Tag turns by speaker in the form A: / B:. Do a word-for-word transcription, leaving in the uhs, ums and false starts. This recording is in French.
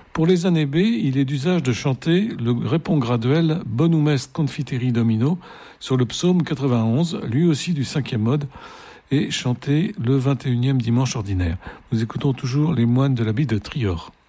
A: Pour les années B, il est d'usage de chanter le répond graduel Bonum est confiteri Domino sur le psaume quatre-vingt-onze, lui aussi du cinquième mode, et chanté le vingt et unième dimanche ordinaire. Nous écoutons toujours les moines de l'abbaye de Trior.